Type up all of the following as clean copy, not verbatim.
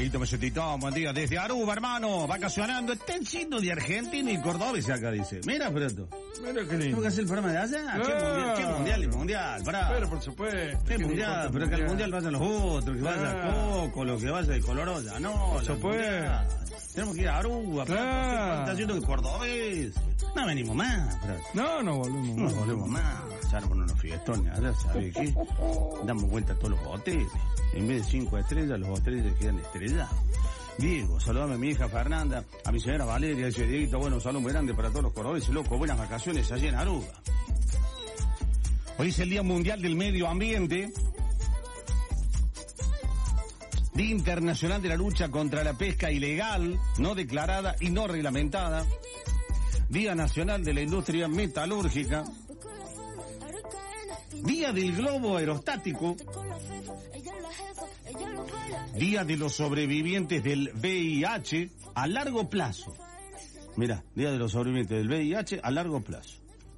Dieguito Mesetito, buen día. Desde Aruba, hermano, vacacionando. Estén siendo de Argentina y cordobés acá, dice. Mira, Freto. Mira qué lindo. ¿Tengo que hacer el programa de allá? ¿Qué mundial? El mundial, pará. Pero por supuesto. ¿Qué mundial? Pero que al mundial vayan los otros, que vaya Coco, lo que vaya de Colorolla. No, por supuesto. Tenemos que ir a Aruba. Claro. Está haciendo que cordobés. No venimos más, Freto. No volvemos más. Ya no ponemos los fiestones allá, ¿sabes qué? Damos vuelta a todos los hoteles. En vez de 5 estrellas, los hoteles quedan estrellados. Diego, saludame a mi hija Fernanda, a mi señora Valeria, dice Dieguito, bueno, un saludo muy grande para todos los cordobeses, loco, buenas vacaciones allí en Aruba. Hoy es el Día Mundial del Medio Ambiente, Día Internacional de la Lucha contra la Pesca Ilegal, no declarada y no reglamentada, Día Nacional de la Industria Metalúrgica, Día del Globo Aerostático, Día de los Sobrevivientes del VIH a largo plazo. Mirá, Día de los Sobrevivientes del VIH a largo plazo.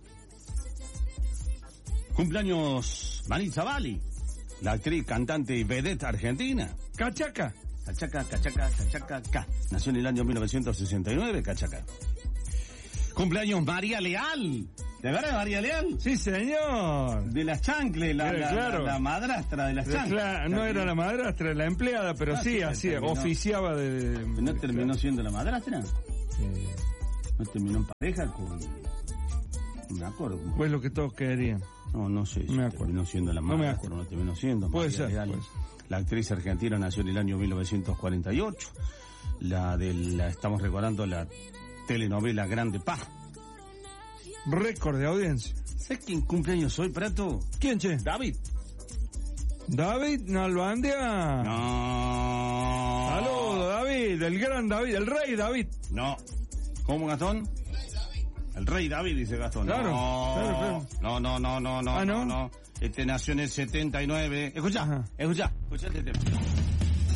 Cumpleaños Maritza Bali, la actriz, cantante y vedette argentina. Cachaca. Cachaca. Nació en el año 1969, Cachaca. Cumpleaños María Leal. ¿De verdad María Leal? Sí, señor. De las chancles, claro. la madrastra de las chancles. Claro, no era la madrastra, la empleada, pero sí, así, oficiaba de... ¿No terminó siendo la madrastra? ¿No terminó en pareja con...? No me acuerdo. Pues lo que todos querían. No sé. No me acuerdo. Terminó siendo la madrastra, no terminó siendo. Puede María ser. Leal. La actriz argentina nació en el año 1948. Estamos recordando la telenovela Grande Paz. Récord de audiencia. ¿Sabes quién cumpleaños hoy, Prato? ¿Quién, che? David. ¿David Nalbandia? No. Saludos, David, el gran David, el rey David. No. ¿Cómo, Gastón? El rey David, dice Gastón. Claro. No. ¿Ah, no? Este nació en el 79. Escuchá este tema.